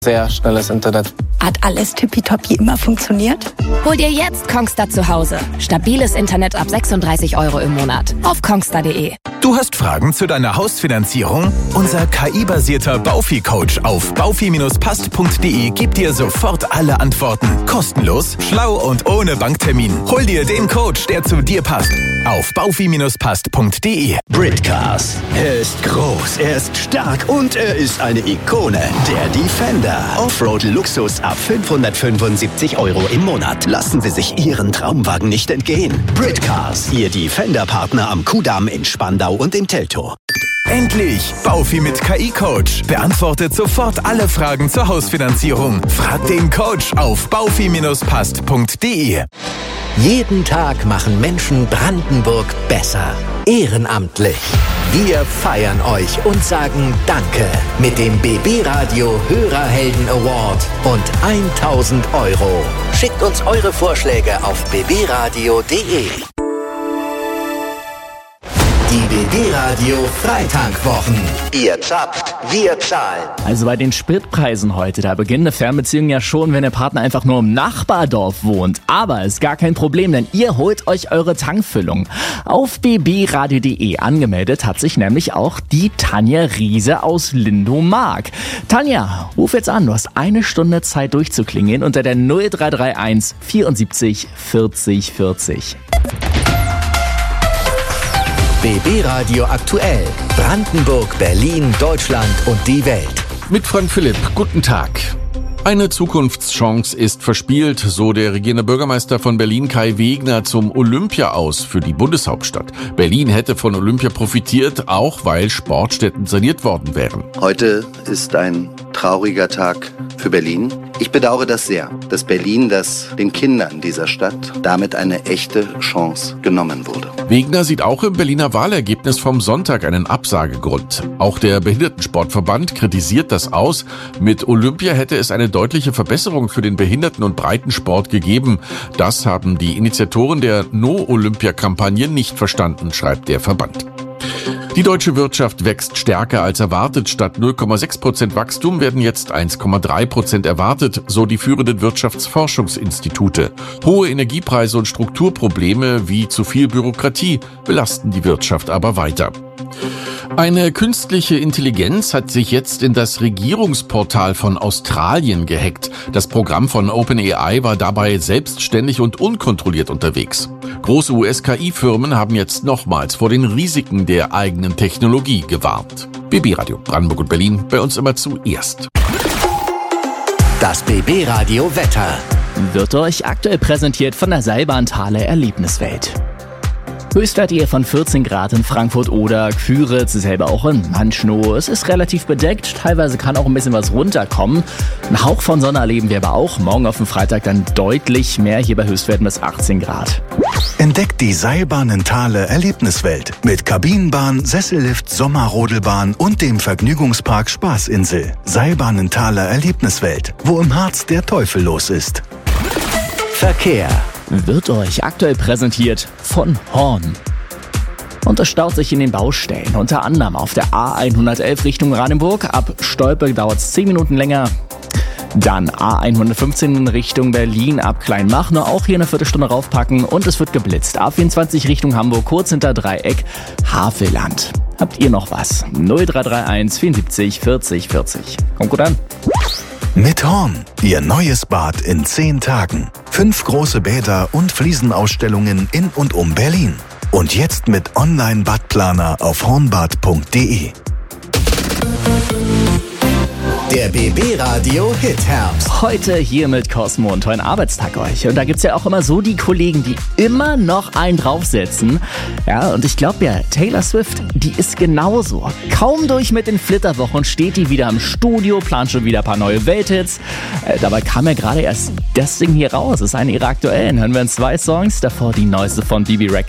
Sehr schnelles Internet. Hat alles tippitoppi immer funktioniert? Hol dir jetzt Kongstar zu Hause. Stabiles Internet ab 36 € im Monat. Auf kongstar.de. Du hast Fragen zu deiner Hausfinanzierung? Unser KI-basierter Baufi-Coach auf baufi-passt.de gibt dir sofort alle Antworten. Kostenlos, schlau und ohne Banktermin. Hol dir den Coach, der zu dir passt. Auf baufi-passt.de. Britcars. Er ist groß, er ist stark und er ist eine Ikone. Der Defender. Offroad-Luxus ab 575 € im Monat. Lassen Sie sich Ihren Traumwagen nicht entgehen. Britcars. Ihr Defender-Partner am Kudamm in Spandau und in Teltow. Endlich! Baufi mit KI-Coach beantwortet sofort alle Fragen zur Hausfinanzierung. Frag den Coach auf baufi-passt.de. Jeden Tag machen Menschen Brandenburg besser. Ehrenamtlich. Wir feiern euch und sagen Danke mit dem BB Radio Hörerhelden Award und 1.000 €. Schickt uns eure Vorschläge auf bbradio.de. Die BB Radio Freitankwochen. Ihr zapft, wir zahlen. Also bei den Spritpreisen heute, da beginnt eine Fernbeziehung ja schon, wenn der Partner einfach nur im Nachbardorf wohnt. Aber ist gar kein Problem, denn ihr holt euch eure Tankfüllung. Auf bbradio.de angemeldet hat sich nämlich auch die Tanja Riese aus Lindow-Mark. Tanja, ruf jetzt an, du hast 1 Stunde Zeit durchzuklingeln unter der 0331 74 40 40. BB Radio aktuell. Brandenburg, Berlin, Deutschland und die Welt. Mit Frank Philipp, guten Tag. Eine Zukunftschance ist verspielt, so der regierende Bürgermeister von Berlin Kai Wegner zum Olympia aus für die Bundeshauptstadt. Berlin hätte von Olympia profitiert, auch weil Sportstätten saniert worden wären. Heute ist ein trauriger Tag für Berlin. Ich bedauere das sehr, dass Berlin, dass den Kindern dieser Stadt damit eine echte Chance genommen wurde. Wegner sieht auch im Berliner Wahlergebnis vom Sonntag einen Absagegrund. Auch der Behindertensportverband kritisiert das aus. Mit Olympia hätte es eine deutliche Verbesserung für den Behinderten- und Breitensport gegeben. Das haben die Initiatoren der No-Olympia-Kampagne nicht verstanden, schreibt der Verband. Die deutsche Wirtschaft wächst stärker als erwartet. Statt 0,6% Wachstum werden jetzt 1,3% erwartet, so die führenden Wirtschaftsforschungsinstitute. Hohe Energiepreise und Strukturprobleme wie zu viel Bürokratie belasten die Wirtschaft aber weiter. Eine künstliche Intelligenz hat sich jetzt in das Regierungsportal von Australien gehackt. Das Programm von OpenAI war dabei selbstständig und unkontrolliert unterwegs. Große US-KI-Firmen haben jetzt nochmals vor den Risiken der eigenen Technologie gewarnt. BB Radio Brandenburg und Berlin, bei uns immer zuerst. Das BB Radio Wetter wird euch aktuell präsentiert von der Seilbahntaler Erlebniswelt. Höchstwert hier von 14 Grad in Frankfurt oder Küritz, selber auch in Manschnow. Es ist relativ bedeckt, teilweise kann auch ein bisschen was runterkommen. Ein Hauch von Sonne erleben wir aber auch. Morgen auf dem Freitag dann deutlich mehr, hier bei Höchstwerten bis 18 Grad. Entdeckt die Seilbahnenthaler Erlebniswelt mit Kabinenbahn, Sessellift, Sommerrodelbahn und dem Vergnügungspark Spaßinsel. Seilbahnenthaler Erlebniswelt, wo im Harz der Teufel los ist. Verkehr wird euch aktuell präsentiert von Horn. Und es staut sich in den Baustellen, unter anderem auf der A111 Richtung Radenburg. Ab Stolpe dauert es 10 Minuten länger. Dann A115 in Richtung Berlin ab Kleinmachnow, auch hier eine Viertelstunde raufpacken und es wird geblitzt. A24 Richtung Hamburg, kurz hinter Dreieck, Havelland. Habt ihr noch was? 0331 74 40 40. Kommt gut an. Mit Horn, Ihr neues Bad in 10 Tagen. 5 große Bäder und Fliesenausstellungen in und um Berlin. Und jetzt mit Online-Badplaner auf hornbad.de. Der BB Radio Hit Herbst. Heute hier mit Cosmo und tollen Arbeitstag euch. Und da gibt's ja auch immer so die Kollegen, die immer noch einen draufsetzen. Ja, und ich glaube ja, Taylor Swift, die ist genauso. Kaum durch mit den Flitterwochen steht die wieder im Studio, plant schon wieder ein paar neue Welthits. Dabei kam ja gerade erst das Ding hier raus. Das ist eine ihrer aktuellen. Hören wir uns 2 Songs, davor die neueste von Bibi Rex.